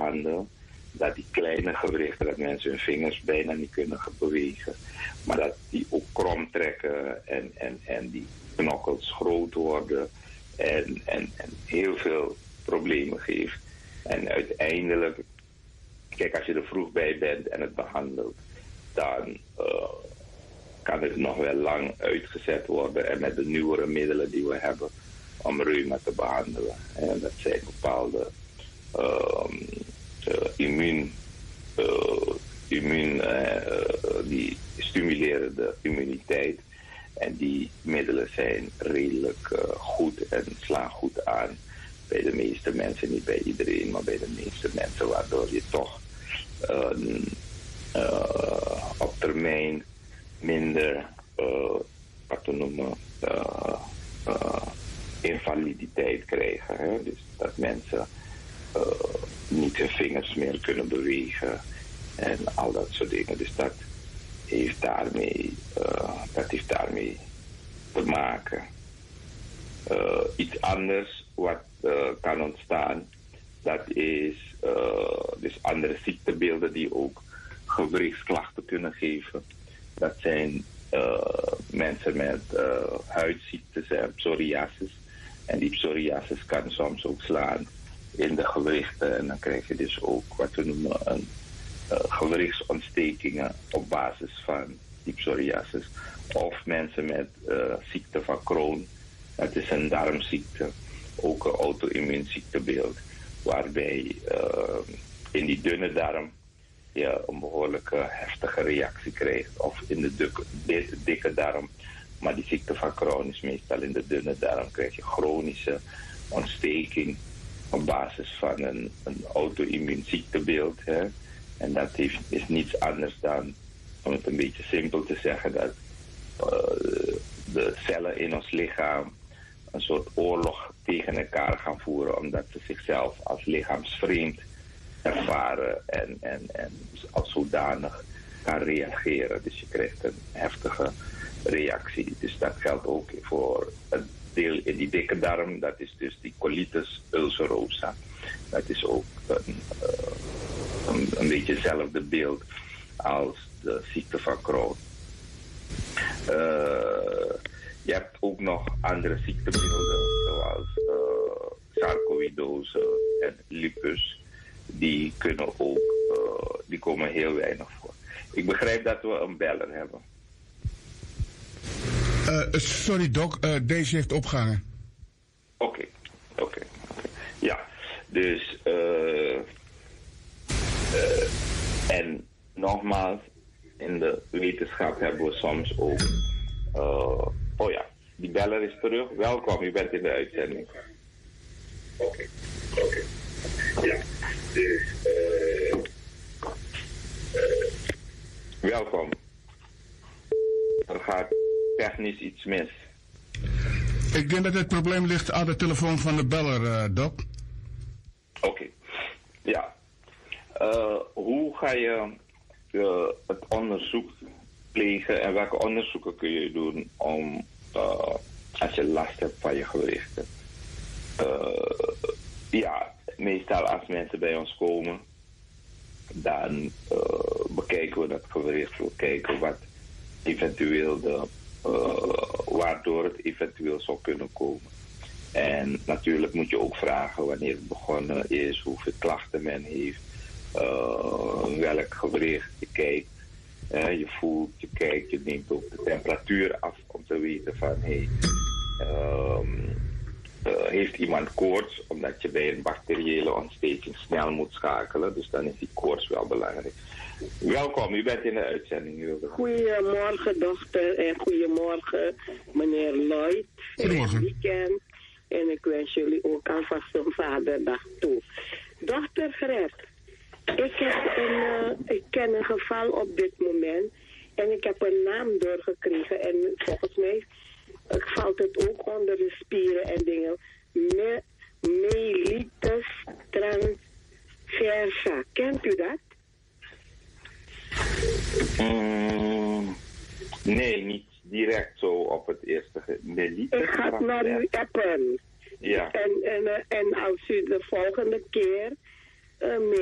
behandel, dat die kleine gewrichten, dat mensen hun vingers bijna niet kunnen bewegen, maar dat die ook krom trekken en die knokkels groot worden en heel veel problemen geeft. En uiteindelijk, kijk, als je er vroeg bij bent en het behandelt, dan kan het nog wel lang uitgezet worden. En met de nieuwere middelen die we hebben om reuma te behandelen. En dat zijn bepaalde die stimuleren de immuniteit. En die middelen zijn redelijk goed en slaan goed aan bij de meeste mensen. Niet bij iedereen, maar bij de meeste mensen. Waardoor je toch op termijn minder, wat we noemen, invaliditeit krijgen. Hè? Dus dat mensen niet hun vingers meer kunnen bewegen en al dat soort dingen. Dus dat heeft daarmee te maken. Iets anders wat kan ontstaan, dat is dus andere ziektebeelden die ook gewrichtsklachten kunnen geven. Dat zijn mensen met huidziektes en psoriasis. En die psoriasis kan soms ook slaan in de gewrichten. En dan krijg je dus ook wat we noemen een gewrichtsontstekingen op basis van die psoriasis. Of mensen met ziekte van Crohn. Dat is een darmziekte. Ook een auto-immuunziektebeeld. Waarbij in die dunne darm je een behoorlijke heftige reactie krijgt. Of in de dikke darm. Maar die ziekte van Crohn is meestal in de dunne darm. Krijg je chronische ontsteking op basis van een auto-immuunziektebeeld. Hè? En dat is niets anders dan, om het een beetje simpel te zeggen, dat de cellen in ons lichaam een soort oorlog tegen elkaar gaan voeren, omdat ze zichzelf als lichaamsvreemd ervaren en als zodanig kan reageren. Dus je krijgt een heftige reactie. Dus dat geldt ook voor het deel in die dikke darm. Dat is dus die colitis ulcerosa. Dat is ook een beetje hetzelfde beeld als de ziekte van Crohn. Je hebt ook nog andere ziektebeelden, zoals sarcoïdose en lupus. Die kunnen ook, die komen heel weinig voor. Ik begrijp dat we een beller hebben. Sorry Doc, deze heeft opgehangen. Oké. Ja, dus en nogmaals, in de wetenschap hebben we soms ook, oh ja, die beller is terug. Welkom, u bent in de uitzending. Oké. Ja, dus welkom. Er gaat technisch iets mis. Ik denk dat het probleem ligt aan de telefoon van de beller, Doc. Oké. Ja. Hoe ga je het onderzoek plegen en welke onderzoeken kun je doen om, als je last hebt van je gewrichten? Ja, meestal als mensen bij ons komen, dan bekijken we dat gewricht. We kijken wat eventueel waardoor het eventueel zou kunnen komen. En natuurlijk moet je ook vragen wanneer het begonnen is, hoeveel klachten men heeft, welk gewricht je kijkt. Je voelt, je kijkt, je neemt ook de temperatuur af om te weten van heeft iemand koorts, omdat je bij een bacteriële ontsteking snel moet schakelen. Dus dan is die koorts wel belangrijk. Welkom, u bent in de uitzending. Goedemorgen, dochter. En goedemorgen, meneer Lloyd. Goedemorgen. Weekend. En ik wens jullie ook alvast een vaderdag toe. Dochter Fred, ik ken een geval op dit moment. En ik heb een naam doorgekregen. En volgens mij valt het ook onder de spieren en dingen. Mellitus transversa. Kent u dat? Nee, niet direct zo op het eerste. Ik ga naar u appen. Ja. En als u de volgende keer